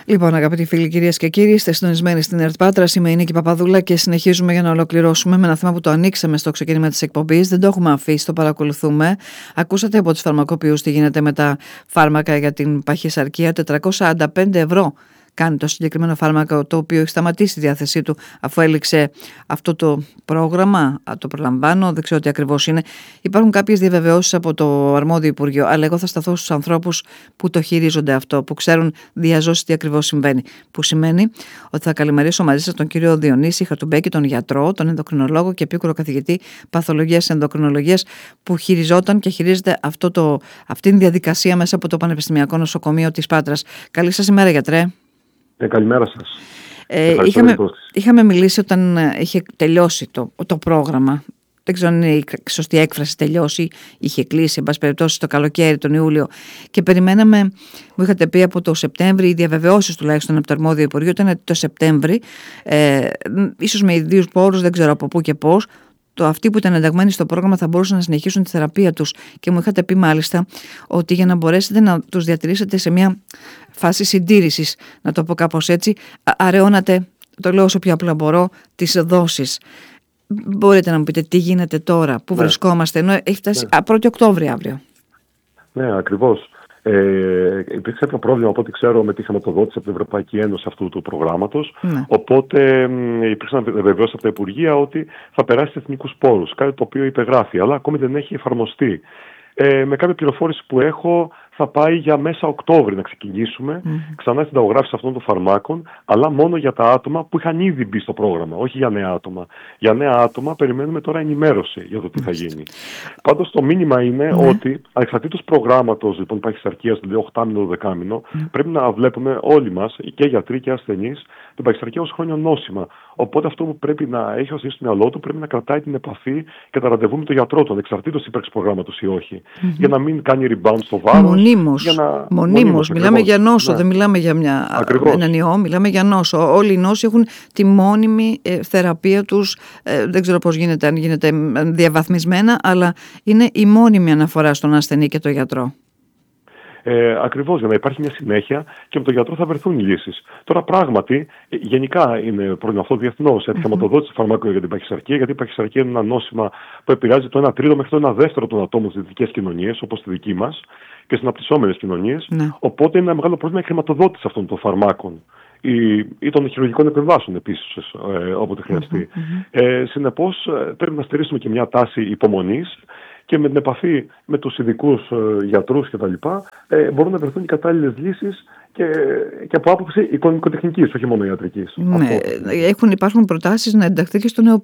Λοιπόν, αγαπητοί φίλοι, κυρίες και κύριοι, είστε συντονισμένοι στην ΕΡΤ Πάτρας. Είμαι η Νίκη Παπαδούλα και συνεχίζουμε για να ολοκληρώσουμε με ένα θέμα που το ανοίξαμε στο ξεκίνημα της εκπομπής. Δεν το έχουμε αφήσει, το παρακολουθούμε. Ακούσατε από τους φαρμακοποιούς τι γίνεται με τα φάρμακα για την παχυσαρκία. 445 ευρώ κάνει το συγκεκριμένο φάρμακο, το οποίο έχει σταματήσει τη διάθεσή του αφού έληξε αυτό το πρόγραμμα. Το προλαμβάνω, δεν ξέρω τι ακριβώς είναι. Υπάρχουν κάποιες διαβεβαιώσεις από το αρμόδιο Υπουργείο, αλλά εγώ θα σταθώ στους ανθρώπους που το χειρίζονται αυτό, που ξέρουν διαζώσεις τι ακριβώς συμβαίνει. Που σημαίνει ότι θα καλημερίσω μαζί σας τον κύριο Διονύση Χαρτουμπέκη, τον γιατρό, τον ενδοκρινολόγο και επίκουρο καθηγητή παθολογίας ενδοκρινολογίας, που χειριζόταν και χειρίζεται αυτήν την διαδικασία μέσα από το Πανεπιστημιακό Νοσοκομείο της Πάτρας. Καλή σας ημέρα, γιατρέ. Καλημέρα σας. Είχαμε μιλήσει όταν είχε τελειώσει το πρόγραμμα. Δεν ξέρω αν είναι η σωστή έκφραση, τελειώσει, είχε κλείσει, εν πάση περιπτώσει, το καλοκαίρι, τον Ιούλιο. Και περιμέναμε, μου είχατε πει από το Σεπτέμβρη, οι διαβεβαιώσεις τουλάχιστον από το αρμόδιο Υπουργείο ήταν ότι το Σεπτέμβρη, ίσως με ιδίους πόρους, δεν ξέρω από πού και πώς, αυτοί που ήταν ενταγμένοι στο πρόγραμμα θα μπορούσαν να συνεχίσουν τη θεραπεία τους. Και μου είχατε πει μάλιστα ότι για να μπορέσετε να τους διατηρήσετε σε μια φάση συντήρησης, να το πω κάπως έτσι, αραιώνατε, το λέω όσο πιο απλά μπορώ, τις δόσεις. Μπορείτε να μου πείτε τι γίνεται τώρα, πού βρισκόμαστε, ενώ έχει φτάσει 1η Οκτώβρη αύριο. Ναι, ακριβώς. Υπήρξε ένα πρόβλημα, από ό,τι ξέρω, με τη χρηματοδότηση από την Ευρωπαϊκή Ένωση αυτού του προγράμματος. Οπότε υπήρξαν βεβαιώσεις από τα Υπουργεία ότι θα περάσει σε εθνικούς πόρους. Κάτι το οποίο υπεγράφει, αλλά ακόμη δεν έχει εφαρμοστεί. Με κάποια πληροφόρηση που έχω, θα πάει για μέσα Οκτώβρη να ξεκινήσουμε ξανά στην συνταγογράφηση αυτών των φαρμάκων, αλλά μόνο για τα άτομα που είχαν ήδη μπει στο πρόγραμμα, όχι για νέα άτομα. Για νέα άτομα περιμένουμε τώρα ενημέρωση για το τι θα γίνει. Πάντως το μήνυμα είναι ότι ανεξαρτήτως προγράμματος λοιπόν παχυσαρκίας, δηλαδή 8μηνο, 12μηνο, πρέπει να βλέπουμε όλοι μας, και γιατροί και ασθενείς, την παχυσαρκία ως χρόνιο νόσημα. Οπότε αυτό που πρέπει να έχει ως στο μυαλό του, πρέπει να κρατάει την επαφή και τα ραντεβού με τον γιατρό του, ανεξαρτήτως ύπαρξης προγράμματος ή όχι. Για να μην κάνει rebound στο βάρος. Μονίμως. Μιλάμε για νόσο, δεν μιλάμε για έναν ιό, μιλάμε για νόσο. Όλοι οι νόσοι έχουν τη μόνιμη θεραπεία τους, δεν ξέρω πώς γίνεται, αν γίνεται διαβαθμισμένα, αλλά είναι η μόνιμη αναφορά στον ασθενή και τον γιατρό. Ακριβώς, για να υπάρχει μια συνέχεια και με τον γιατρό θα βρεθούν οι λύσεις. Τώρα, πράγματι, γενικά είναι πρόβλημα αυτό διεθνώς. Η χρηματοδότηση φαρμάκων για την παχυσαρκία, γιατί η παχυσαρκία είναι ένα νόσημα που επηρεάζει το 1/3 μέχρι το 1/2 των ατόμων στις δυτικές κοινωνίες, όπως στη δική μας, και στις αναπτυσσόμενες κοινωνίες. Οπότε είναι ένα μεγάλο πρόβλημα η χρηματοδότηση αυτών των φαρμάκων ή των χειρουργικών επεμβάσεων επίσης, όποτε χρειαστεί. Συνεπώς, πρέπει να στηρίσουμε και μια τάση υπομονής. Και με την επαφή με τους ειδικούς γιατρούς κτλ. Μπορούν να βρεθούν οι κατάλληλες λύσεις και από άποψη οικονομικοτεχνικής, όχι μόνο ιατρικής. Ναι, υπάρχουν προτάσεις να ενταχθεί και στο νέο